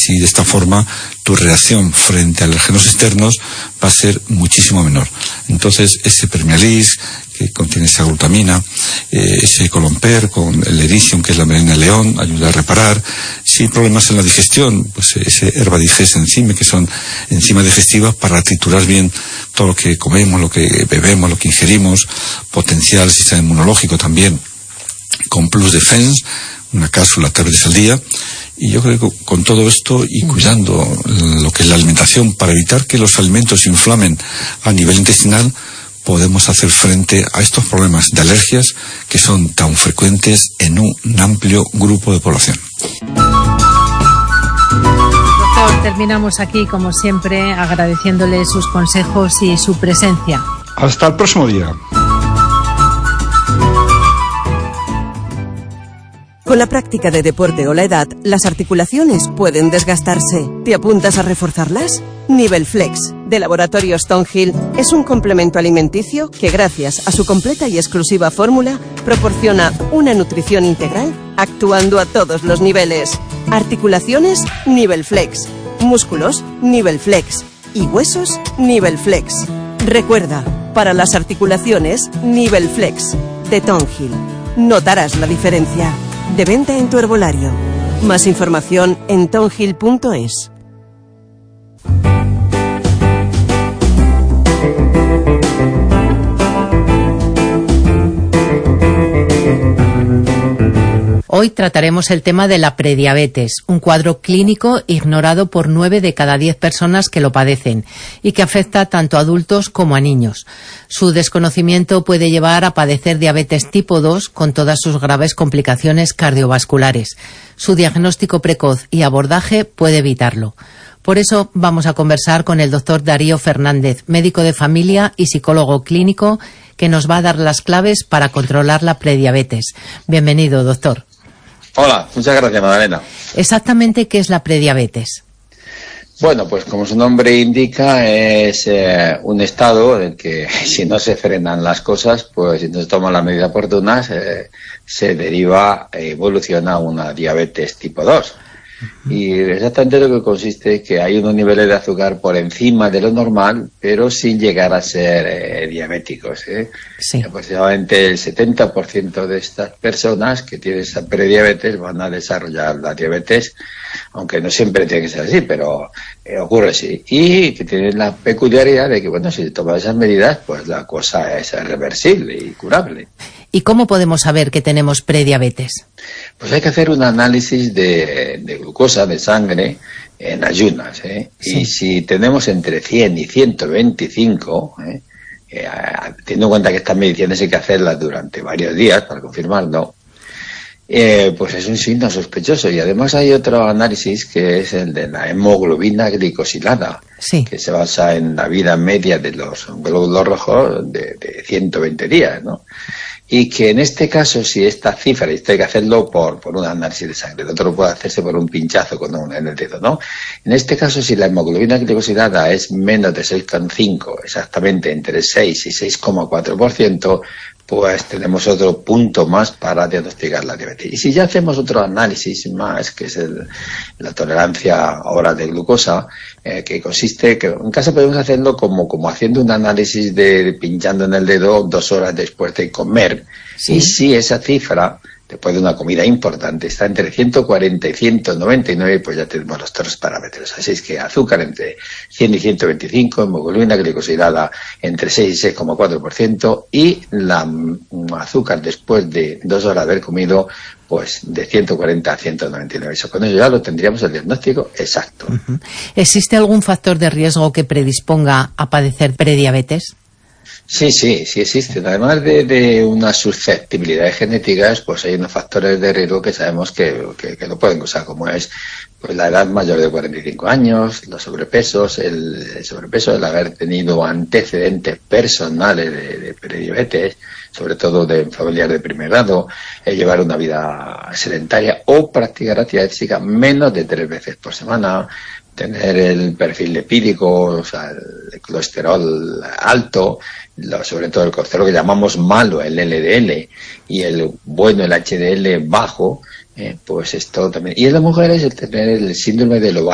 así de esta forma tu reacción frente a alérgenos externos va a ser muchísimo menor. Entonces ese Permealis, que contiene esa glutamina, ese Colomper con el Ericium, que es la melena de león, ayuda a reparar. Si hay problemas en la digestión, pues ese Herbadiges Enzyme, que son enzimas digestivas para triturar bien todo lo que comemos, lo que bebemos, lo que ingerimos, potenciar el sistema inmunológico también, con Plus Defense, una cápsula 3 veces al día. Y yo creo que con todo esto y cuidando lo que es la alimentación para evitar que los alimentos se inflamen a nivel intestinal, podemos hacer frente a estos problemas de alergias que son tan frecuentes en un amplio grupo de población. Doctor, terminamos aquí, como siempre, agradeciéndole sus consejos y su presencia. Hasta el próximo día. Con la práctica de deporte o la edad, las articulaciones pueden desgastarse. ¿Te apuntas a reforzarlas? Nivelflex, de Laboratorios Tonhill, es un complemento alimenticio que, gracias a su completa y exclusiva fórmula, proporciona una nutrición integral actuando a todos los niveles. Articulaciones, Nivelflex. Músculos, Nivelflex. Y huesos, Nivelflex. Recuerda, para las articulaciones, Nivelflex, de Tonhill. Notarás la diferencia. De venta en tu herbolario. Más información en tonhill.es. Hoy trataremos el tema de la prediabetes, un cuadro clínico ignorado por 9 de cada 10 personas que lo padecen y que afecta tanto a adultos como a niños. Su desconocimiento puede llevar a padecer diabetes tipo 2 con todas sus graves complicaciones cardiovasculares. Su diagnóstico precoz y abordaje puede evitarlo. Por eso vamos a conversar con el doctor Darío Fernández, médico de familia y psicólogo clínico, que nos va a dar las claves para controlar la prediabetes. Bienvenido, doctor. Hola, muchas gracias, Magdalena. Exactamente, ¿qué es la prediabetes? Bueno, pues como su nombre indica, es un estado en el que si no se frenan las cosas, pues si no se toman las medidas oportunas, se deriva, evoluciona una diabetes tipo 2. Y exactamente lo que consiste es que hay unos niveles de azúcar por encima de lo normal, pero sin llegar a ser diabéticos. Sí. Aproximadamente el 70% de estas personas que tienen esa prediabetes van a desarrollar la diabetes, aunque no siempre tiene que ser así, pero ocurre así. Y que tienen la peculiaridad de que, bueno, si se toman esas medidas, pues la cosa es reversible y curable. ¿Y cómo podemos saber que tenemos prediabetes? Pues hay que hacer un análisis de glucosa de sangre en ayunas, Sí. Y si tenemos entre 100 y 125, teniendo en cuenta que estas mediciones hay que hacerlas durante varios días para confirmarlo, pues es un signo sospechoso. Y además hay otro análisis que es el de la hemoglobina glicosilada, sí, que se basa en la vida media de los glóbulos rojos de 120 días, ¿no? Y que en este caso, si esta cifra, y esto hay que hacerlo por un análisis de sangre, el otro puede hacerse por un pinchazo en el dedo, ¿no? En este caso, si la hemoglobina glicosilada es menos de 6,5, exactamente entre 6 y 6,4%, pues tenemos otro punto más para diagnosticar la diabetes. Y si ya hacemos otro análisis más, que es la tolerancia oral de glucosa, que consiste, que en casa podemos hacerlo como haciendo un análisis de pinchando en el dedo 2 horas después de comer. Sí. Y si esa cifra, después de una comida importante, está entre 140 y 199, pues ya tenemos los 3 parámetros. Así es que azúcar entre 100 y 125, hemoglobina glicosilada entre 6 y 6,4%, y la azúcar después de 2 horas de haber comido, pues de 140 a 199. Eso, con eso ya lo tendríamos el diagnóstico exacto. Uh-huh. ¿Existe algún factor de riesgo que predisponga a padecer prediabetes? Sí existen. Además de unas susceptibilidades genéticas, pues hay unos factores de riesgo que sabemos que lo pueden causar, como es pues la edad mayor de 45 años, los sobrepesos, el sobrepeso, el haber tenido antecedentes personales de prediabetes, sobre todo de familiares de primer grado, llevar una vida sedentaria o practicar actividad física menos de 3 veces por semana, tener el perfil lipídico, o sea, el colesterol alto, sobre todo el colesterol que llamamos malo, el LDL, y el bueno, el HDL bajo, pues esto también. Y en las mujeres el tener el síndrome del ovario